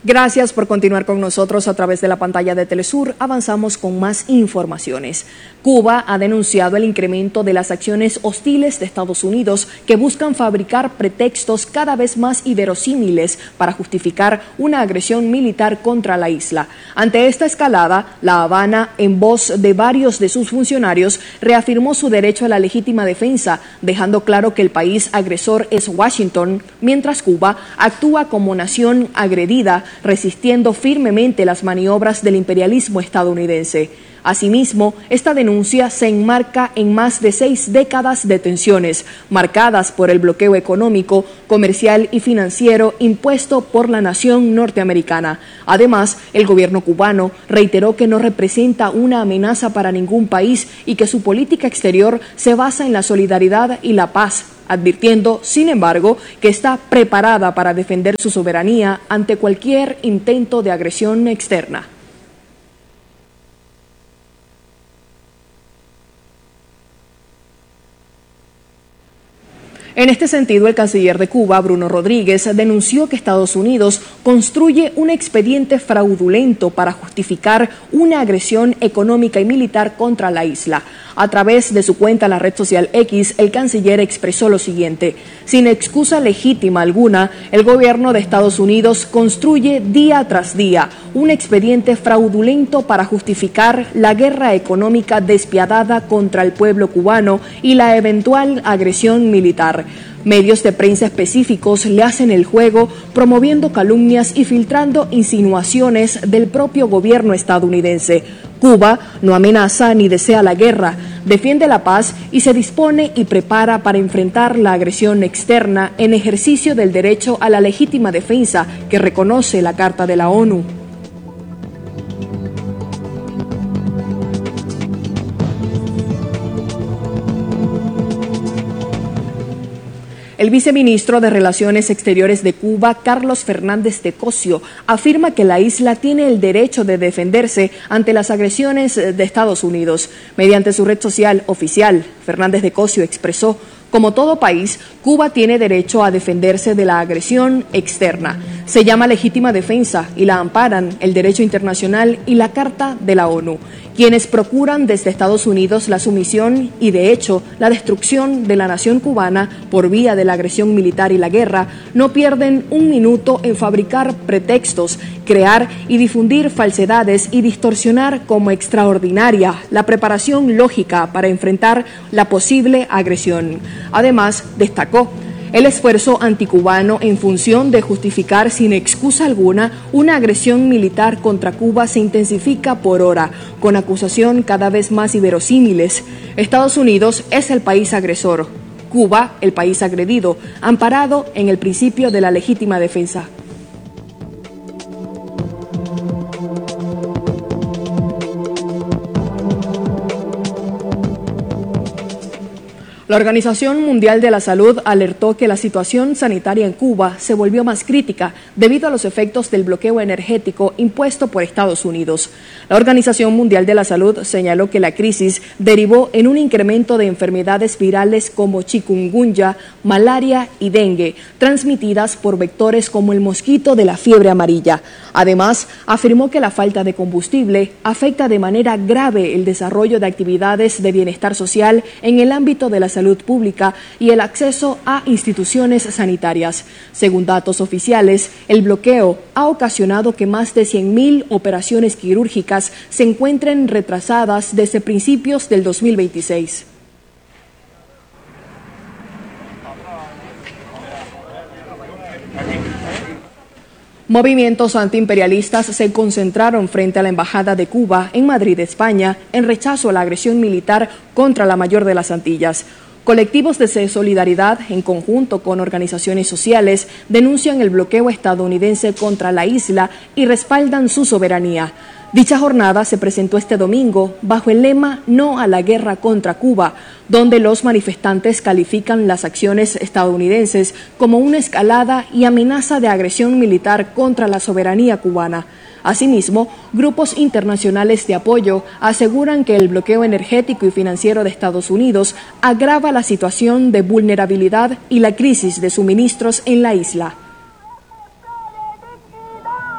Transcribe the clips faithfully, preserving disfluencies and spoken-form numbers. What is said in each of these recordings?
Gracias por continuar con nosotros a través de la pantalla de Telesur. Avanzamos con más informaciones. Cuba ha denunciado el incremento de las acciones hostiles de Estados Unidos que buscan fabricar pretextos cada vez más inverosímiles para justificar una agresión militar contra la isla. Ante esta escalada, La Habana, en voz de varios de sus funcionarios, reafirmó su derecho a la legítima defensa, dejando claro que el país agresor es Washington, mientras Cuba actúa como nación agredida, resistiendo firmemente las maniobras del imperialismo estadounidense. Asimismo, esta denuncia se enmarca en más de seis décadas de tensiones, marcadas por el bloqueo económico, comercial y financiero impuesto por la nación norteamericana. Además, el gobierno cubano reiteró que no representa una amenaza para ningún país y que su política exterior se basa en la solidaridad y la paz, advirtiendo, sin embargo, que está preparada para defender su soberanía ante cualquier intento de agresión externa. En este sentido, el canciller de Cuba, Bruno Rodríguez, denunció que Estados Unidos construye un expediente fraudulento para justificar una agresión económica y militar contra la isla. A través de su cuenta en la red social X, el canciller expresó lo siguiente: sin excusa legítima alguna, el gobierno de Estados Unidos construye día tras día un expediente fraudulento para justificar la guerra económica despiadada contra el pueblo cubano y la eventual agresión militar. Medios de prensa específicos le hacen el juego, promoviendo calumnias y filtrando insinuaciones del propio gobierno estadounidense. Cuba no amenaza ni desea la guerra, defiende la paz y se dispone y prepara para enfrentar la agresión externa en ejercicio del derecho a la legítima defensa que reconoce la Carta de la ONU. El viceministro de Relaciones Exteriores de Cuba, Carlos Fernández de Cosio, afirma que la isla tiene el derecho de defenderse ante las agresiones de Estados Unidos. Mediante su red social oficial, Fernández de Cosio expresó: como todo país, Cuba tiene derecho a defenderse de la agresión externa. Se llama legítima defensa y la amparan el derecho internacional y la Carta de la ONU. Quienes procuran desde Estados Unidos la sumisión y, de hecho, la destrucción de la nación cubana por vía de la agresión militar y la guerra, no pierden un minuto en fabricar pretextos, crear y difundir falsedades y distorsionar como extraordinaria la preparación lógica para enfrentar la posible agresión. Además, destacó: el esfuerzo anticubano en función de justificar sin excusa alguna una agresión militar contra Cuba se intensifica por hora, con acusación cada vez más inverosímiles. Estados Unidos es el país agresor, Cuba el país agredido, amparado en el principio de la legítima defensa. La Organización Mundial de la Salud alertó que la situación sanitaria en Cuba se volvió más crítica debido a los efectos del bloqueo energético impuesto por Estados Unidos. La Organización Mundial de la Salud señaló que la crisis derivó en un incremento de enfermedades virales como chikungunya, malaria y dengue, transmitidas por vectores como el mosquito de la fiebre amarilla. Además, afirmó que la falta de combustible afecta de manera grave el desarrollo de actividades de bienestar social en el ámbito de la salud pública y el acceso a instituciones sanitarias. Según datos oficiales, el bloqueo ha ocasionado que más de cien mil operaciones quirúrgicas se encuentren retrasadas desde principios del dos mil veintiséis. Movimientos antiimperialistas se concentraron frente a la Embajada de Cuba en Madrid, España, en rechazo a la agresión militar contra la mayor de las Antillas. Colectivos de solidaridad, en conjunto con organizaciones sociales, denuncian el bloqueo estadounidense contra la isla y respaldan su soberanía. Dicha jornada se presentó este domingo bajo el lema No a la guerra contra Cuba, donde los manifestantes califican las acciones estadounidenses como una escalada y amenaza de agresión militar contra la soberanía cubana. Asimismo, grupos internacionales de apoyo aseguran que el bloqueo energético y financiero de Estados Unidos agrava la situación de vulnerabilidad y la crisis de suministros en la isla.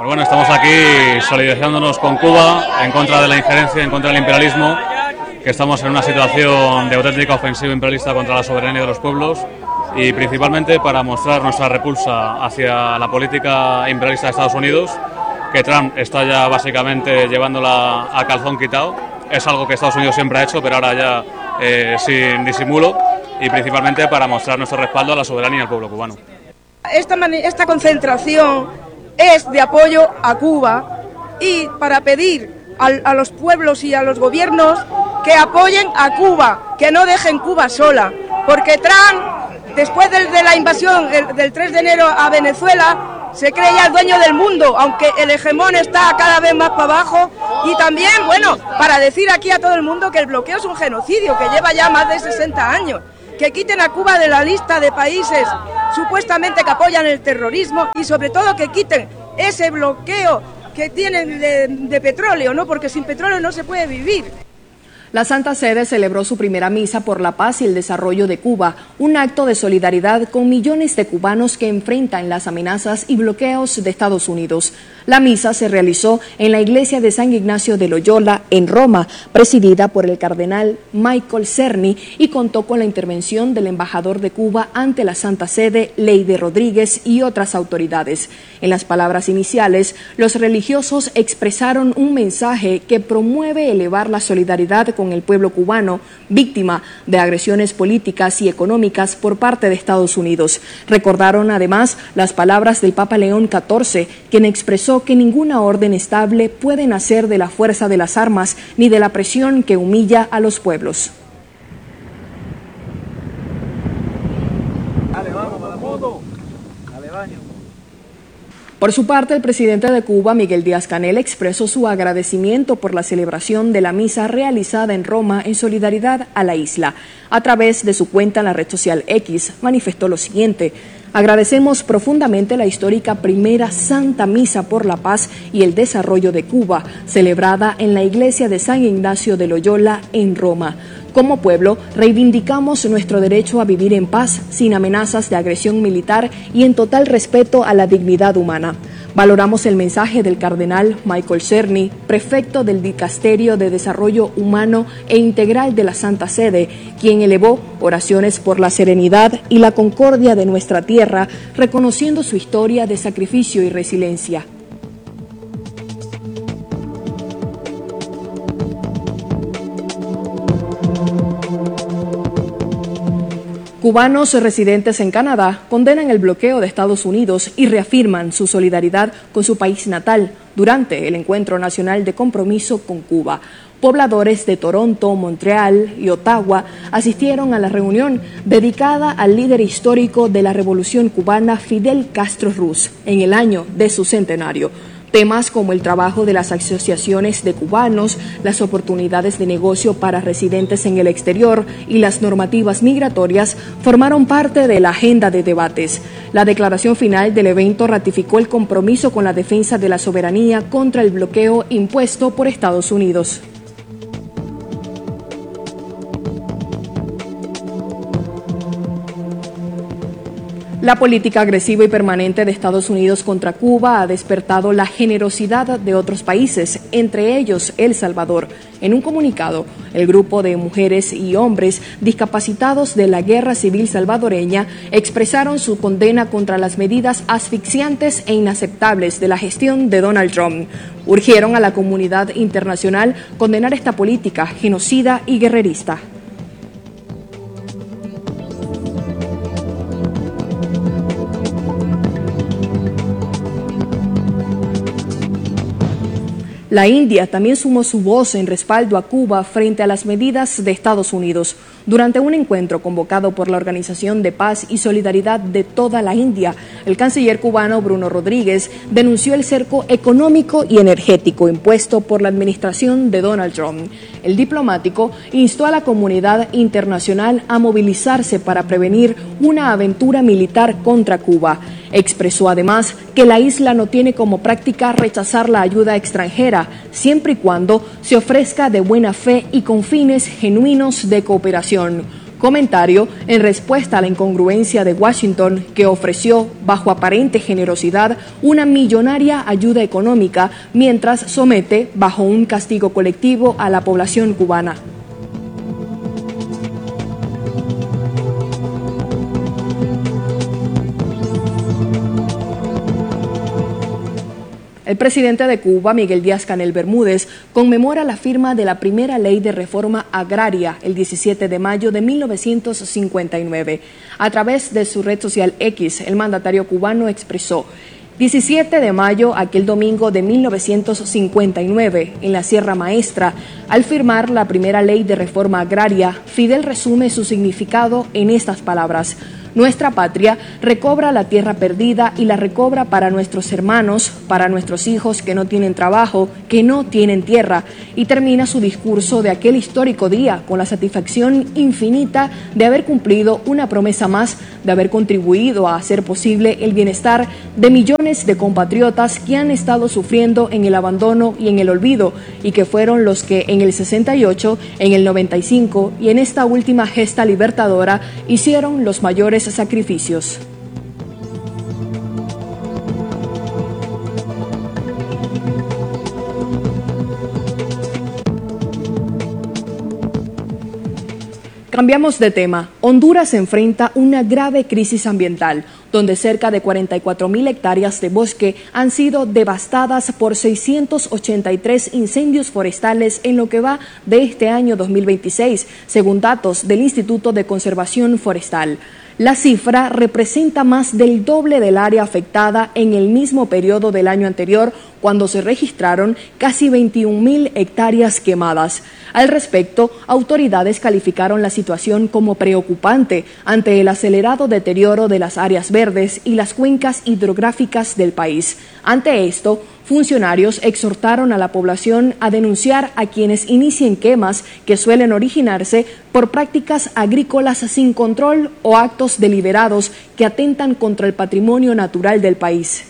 Pues bueno, estamos aquí solidarizándonos con Cuba en contra de la injerencia, en contra del imperialismo, que estamos en una situación de auténtica ofensiva imperialista contra la soberanía de los pueblos y principalmente para mostrar nuestra repulsa hacia la política imperialista de Estados Unidos, que Trump está ya básicamente llevándola a calzón quitado. Es algo que Estados Unidos siempre ha hecho, pero ahora ya eh, sin disimulo, y principalmente para mostrar nuestro respaldo a la soberanía del pueblo cubano. Esta, esta concentración es de apoyo a Cuba y para pedir a, a los pueblos y a los gobiernos que apoyen a Cuba, que no dejen Cuba sola, porque Trump, después de, de la invasión del, del tres de enero a Venezuela, se cree ya el dueño del mundo, aunque el hegemón está cada vez más para abajo. Y también, bueno, para decir aquí a todo el mundo que el bloqueo es un genocidio, que lleva ya más de sesenta años, que quiten a Cuba de la lista de países supuestamente que apoyan el terrorismo y sobre todo que quiten ese bloqueo que tienen de, de petróleo, ¿no? Porque sin petróleo no se puede vivir. La Santa Sede celebró su primera misa por la paz y el desarrollo de Cuba, un acto de solidaridad con millones de cubanos que enfrentan las amenazas y bloqueos de Estados Unidos. La misa se realizó en la iglesia de San Ignacio de Loyola, en Roma, presidida por el cardenal Michael Cerny, y contó con la intervención del embajador de Cuba ante la Santa Sede, Leider Rodríguez, y otras autoridades. En las palabras iniciales, los religiosos expresaron un mensaje que promueve elevar la solidaridad con el pueblo cubano, víctima de agresiones políticas y económicas por parte de Estados Unidos. Recordaron además las palabras del Papa León catorce, quien expresó que ninguna orden estable puede nacer de la fuerza de las armas ni de la presión que humilla a los pueblos. Dale, vamos, a la foto. Dale, baño. Por su parte, el presidente de Cuba, Miguel Díaz-Canel, expresó su agradecimiento por la celebración de la misa realizada en Roma en solidaridad a la isla. A través de su cuenta en la red social X, manifestó lo siguiente: agradecemos profundamente la histórica primera Santa Misa por la Paz y el Desarrollo de Cuba, celebrada en la iglesia de San Ignacio de Loyola en Roma. Como pueblo, reivindicamos nuestro derecho a vivir en paz, sin amenazas de agresión militar y en total respeto a la dignidad humana. Valoramos el mensaje del cardenal Michael Cerny, prefecto del Dicasterio de Desarrollo Humano e Integral de la Santa Sede, quien elevó oraciones por la serenidad y la concordia de nuestra tierra, reconociendo su historia de sacrificio y resiliencia. Cubanos residentes en Canadá condenan el bloqueo de Estados Unidos y reafirman su solidaridad con su país natal durante el Encuentro Nacional de Compromiso con Cuba. Pobladores de Toronto, Montreal y Ottawa asistieron a la reunión dedicada al líder histórico de la Revolución Cubana, Fidel Castro Ruz, en el año de su centenario. Temas como el trabajo de las asociaciones de cubanos, las oportunidades de negocio para residentes en el exterior y las normativas migratorias formaron parte de la agenda de debates. La declaración final del evento ratificó el compromiso con la defensa de la soberanía contra el bloqueo impuesto por Estados Unidos. La política agresiva y permanente de Estados Unidos contra Cuba ha despertado la generosidad de otros países, entre ellos El Salvador. En un comunicado, el grupo de mujeres y hombres discapacitados de la Guerra Civil salvadoreña expresaron su condena contra las medidas asfixiantes e inaceptables de la gestión de Donald Trump. Urgieron a la comunidad internacional condenar esta política genocida y guerrerista. La India también sumó su voz en respaldo a Cuba frente a las medidas de Estados Unidos. Durante un encuentro convocado por la Organización de Paz y Solidaridad de toda la India, el canciller cubano Bruno Rodríguez denunció el cerco económico y energético impuesto por la administración de Donald Trump. El diplomático instó a la comunidad internacional a movilizarse para prevenir una aventura militar contra Cuba. Expresó además que la isla no tiene como práctica rechazar la ayuda extranjera, siempre y cuando se ofrezca de buena fe y con fines genuinos de cooperación. Comentario en respuesta a la incongruencia de Washington, que ofreció, bajo aparente generosidad, una millonaria ayuda económica mientras somete, bajo un castigo colectivo, a la población cubana. El presidente de Cuba, Miguel Díaz-Canel Bermúdez, conmemora la firma de la primera ley de reforma agraria el diecisiete de mayo de mil novecientos cincuenta y nueve. A través de su red social X, el mandatario cubano expresó: diecisiete de mayo, aquel domingo de mil novecientos cincuenta y nueve, en la Sierra Maestra, al firmar la primera ley de reforma agraria, Fidel resume su significado en estas palabras: nuestra patria recobra la tierra perdida y la recobra para nuestros hermanos, para nuestros hijos que no tienen trabajo, que no tienen tierra. Y termina su discurso de aquel histórico día con la satisfacción infinita de haber cumplido una promesa más, de haber contribuido a hacer posible el bienestar de millones de compatriotas que han estado sufriendo en el abandono y en el olvido, y que fueron los que en el sesenta y ocho, en el noventa y cinco y en esta última gesta libertadora hicieron los mayores sacrificios. Cambiamos de tema. Honduras enfrenta una grave crisis ambiental, donde cerca de cuarenta y cuatro mil hectáreas de bosque han sido devastadas por seiscientos ochenta y tres incendios forestales en lo que va de este año dos mil veintiséis, según datos del Instituto de Conservación Forestal. La cifra representa más del doble del área afectada en el mismo periodo del año anterior, cuando se registraron casi veintiún mil hectáreas quemadas. Al respecto, autoridades calificaron la situación como preocupante ante el acelerado deterioro de las áreas verdes y las cuencas hidrográficas del país. Ante esto, funcionarios exhortaron a la población a denunciar a quienes inicien quemas que suelen originarse por prácticas agrícolas sin control o actos deliberados que atentan contra el patrimonio natural del país.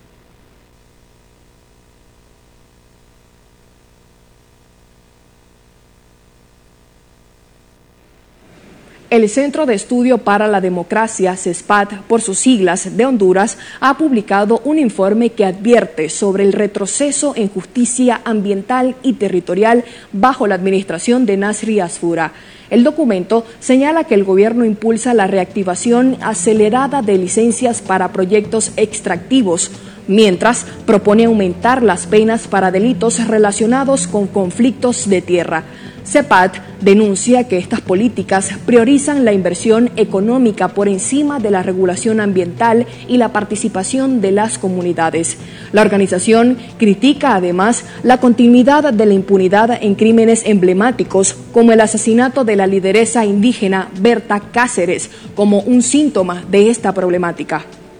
El Centro de Estudio para la Democracia, CESPAD, por sus siglas, de Honduras, ha publicado un informe que advierte sobre el retroceso en justicia ambiental y territorial bajo la administración de Nasri Asfura. El documento señala que el gobierno impulsa la reactivación acelerada de licencias para proyectos extractivos, mientras propone aumentar las penas para delitos relacionados con conflictos de tierra. CEPAD denuncia que estas políticas priorizan la inversión económica por encima de la regulación ambiental y la participación de las comunidades. La organización critica además la continuidad de la impunidad en crímenes emblemáticos como el asesinato de la lideresa indígena Berta Cáceres como un síntoma de esta problemática.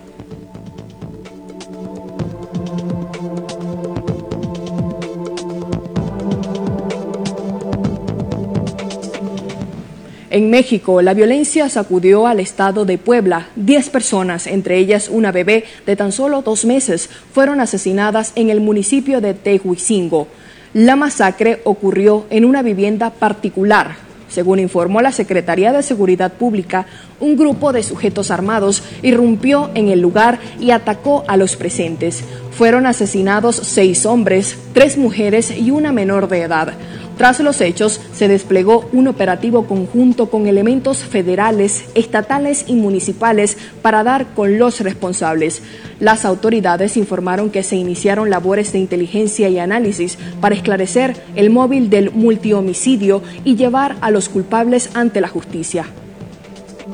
En México, la violencia sacudió al estado de Puebla. Diez personas, entre ellas una bebé de tan solo dos meses, fueron asesinadas en el municipio de Tehuicingo. La masacre ocurrió en una vivienda particular. Según informó la Secretaría de Seguridad Pública, un grupo de sujetos armados irrumpió en el lugar y atacó a los presentes. Fueron asesinados seis hombres, tres mujeres y una menor de edad. Tras los hechos, se desplegó un operativo conjunto con elementos federales, estatales y municipales para dar con los responsables. Las autoridades informaron que se iniciaron labores de inteligencia y análisis para esclarecer el móvil del multihomicidio y llevar a los culpables ante la justicia.